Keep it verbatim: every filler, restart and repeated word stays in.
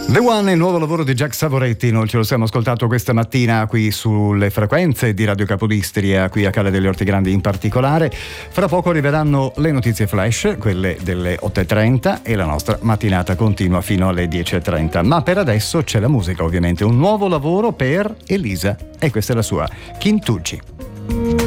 The One è il nuovo lavoro di Jack Savoretti, noi ce lo siamo ascoltato questa mattina qui sulle frequenze di Radio Capodistria, qui a Calle degli Orti Grandi in particolare. Fra poco arriveranno le notizie flash, quelle delle otto e trenta, e la nostra mattinata continua fino alle dieci e trenta. Ma per adesso c'è la musica, ovviamente, un nuovo lavoro per Elisa, e questa è la sua Kintucci.